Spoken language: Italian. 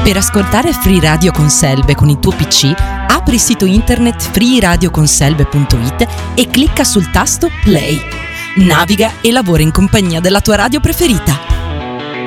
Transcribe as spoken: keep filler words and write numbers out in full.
Per ascoltare Free Radio Conselve con il tuo P C, apri il sito internet free radio conselve punto it e clicca sul tasto Play. Naviga e lavora in compagnia della tua radio preferita.